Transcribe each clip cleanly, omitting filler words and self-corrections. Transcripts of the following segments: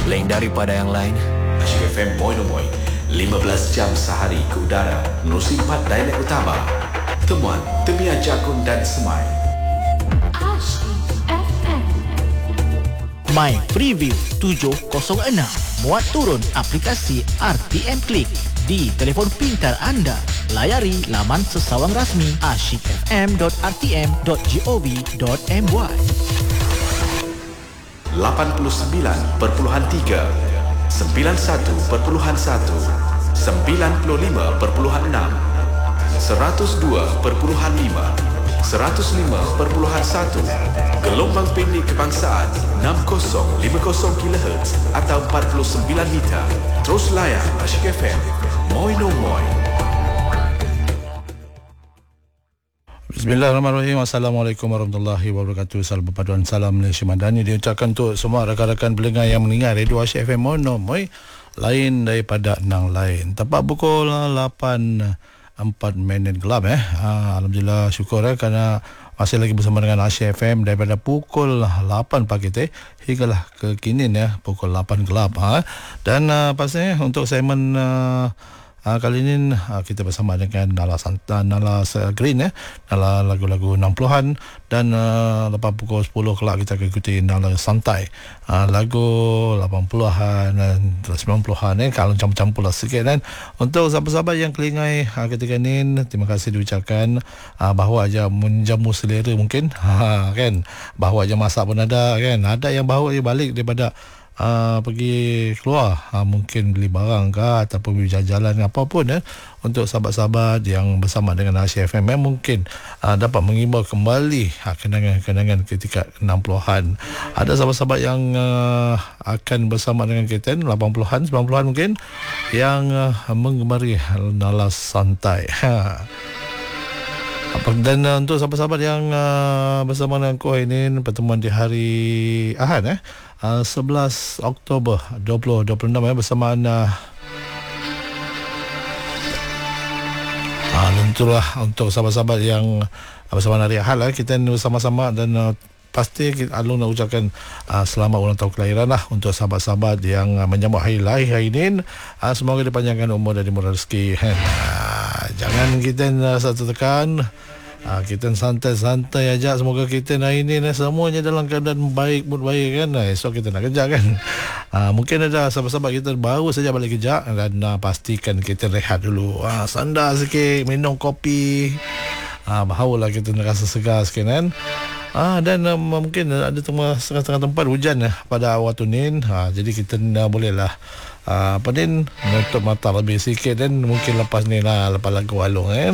lain daripada yang lain. Asyik FM Moinomoy 15 jam sehari ke udara menerusi 4 dialek utama. Temuan Temia Jakun dan Semai. Asyik FM. My Preview 706. Muat turun aplikasi RTM Klik di telefon pintar anda. Layari laman sesawang rasmi asyikfm.rtm.gov.my. 89.3 91.1 95.6 102.5 105.1 gelombang pendek kebangsaan 6050 kHz atau 49 meter. Terus layan Asyik FM Moinomoy. Bismillahirrahmanirrahim. Assalamualaikum warahmatullahi wabarakatuh. Salam perpaduan, salam Malaysia Madani diucapkan untuk semua rakan-rakan pendengar yang mendengar Radio Asyik FM Moinomoy, lain daripada nang lain. Tepat pukul 8.04 gelap Alhamdulillah, syukur kerana masih lagi bersama dengan Asyik FM daripada pukul 8 pagi hinggalah ke kini pukul 8 gelap dan pastinya untuk segmen kali ini kita bersama dengan Nala Green Nala lagu-lagu 60-an, dan lepas pukul 10 kelak kita akan ikuti Nala Santai, lagu 80-an dan 90-an kalau campur-campur lah sikit kan. Untuk sahabat-sahabat yang kelingai ketika ini, terima kasih diucapkan, bahawa aja menjamu selera mungkin kan, bahawa aja masak pun ada kan, ada yang bawa dia balik daripada pergi keluar, mungkin beli barang ke ataupun pergi jalan apapun untuk sahabat-sahabat yang bersama dengan Asyik FM mungkin dapat mengimbau kembali kenangan-kenangan ketika 60-an. Ada sahabat-sahabat yang akan bersama dengan kita 80-an 90-an mungkin yang menggemari Nala Santai. Dan untuk sahabat-sahabat yang bersama dengan aku ini, pertemuan di hari Ahad 11 Oktober 2026 bersamaan tentulah untuk sahabat-sahabat yang bersama hari Ahad kita bersama-sama, dan pasti Alung nak ucapkan selamat ulang tahun kelahiran untuk sahabat-sahabat yang menyambut hari lahir hari ini. Semoga dipanjangkan umur dan dimurah rezeki. Jangan kita satu tekan, kita santai-santai aja. Semoga kita hari ini semuanya dalam keadaan baik, mood baik kan. Esok kita nak kerja kan. Mungkin ada sahabat-sahabat kita baru saja balik kerja, dan pastikan kita rehat dulu, sandar sikit, minum kopi, barulah kita nak rasa segar sikit kan. Dan mungkin ada setengah-setengah tempat hujan pada waktu ni, jadi kita bolehlah nutup mata lebih sikit, dan mungkin lepas ni lepas lagu Alung kan.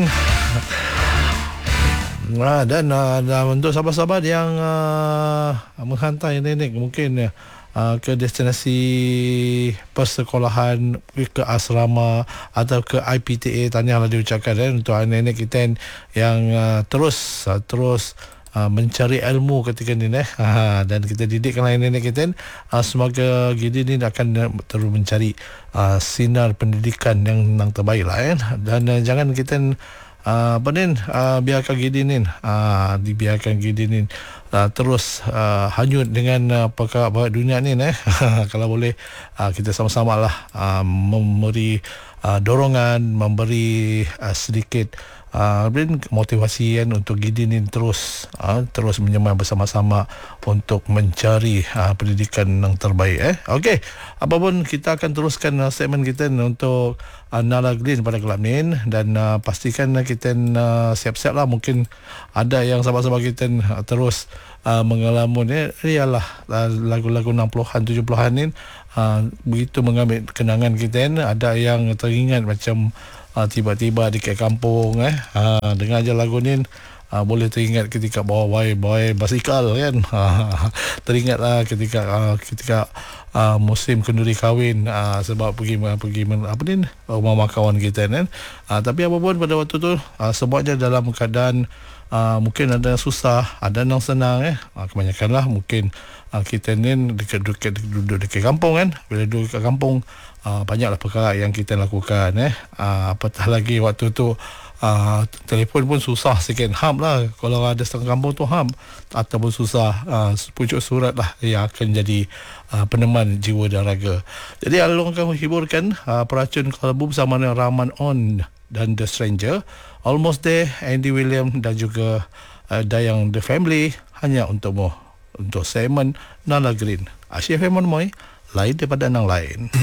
Dan untuk sahabat-sahabat yang menghantar nenek mungkin ke destinasi persekolahan, ke asrama atau ke IPTA, tahniahlah diucapkan untuk nenek kita yang terus mencari ilmu ketika ni dan kita didikkan nenek kita. Semoga gini ni akan terus mencari sinar pendidikan yang terbaik lah dan jangan kita biarkan gini dibiarkan gini terus hanyut dengan perkara dunia ni kalau boleh kita sama-sama lah memberi dorongan, memberi sedikit motivasi untuk gini ni terus menyemai bersama-sama untuk mencari pendidikan yang terbaik. Okey, apapun kita akan teruskan segmen kita untuk Nala Green pada gelap ni, dan pastikan kita siap-siap lah. Mungkin ada yang sahabat-sahabat kita terus mengelamun ialah lagu-lagu 60-an 70-an ni, begitu mengambil kenangan kita. Ada yang teringat macam tiba-tiba di kampung dengar je lagu ni, boleh teringat ketika bawa basikal kan. Teringatlah ketika musim kenduri kahwin, sebab pergi rumah kawan kita kan. Tapi apapun pada waktu tu semuanya dalam keadaan mungkin ada yang susah, ada yang senang. Kebanyakanlah mungkin kita ni duduk dekat kampung kan. Bila duduk dekat kampung, banyaklah perkara yang kita lakukan. Apatah lagi waktu tu telefon pun susah sikit, hub lah. Kalau ada setengah kampung tu hub, ataupun susah pucuk surat lah yang akan jadi peneman jiwa dan raga. Jadi Along akan menghiburkan Peracun Kalbu bersama dengan Rahman On dan The Stranger, Almost There, Andy William dan juga Dayang The Family hanya untukmu, untuk segmen Nala Green. Asyik FM Moy, lain daripada nang lain.